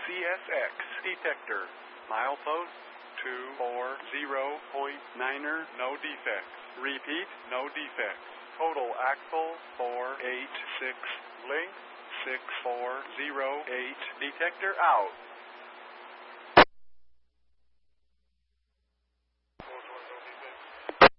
CSX detector. Milepost 240.9er, no defects. Repeat, no defects. Total axle 486. Link 6408. Detector out.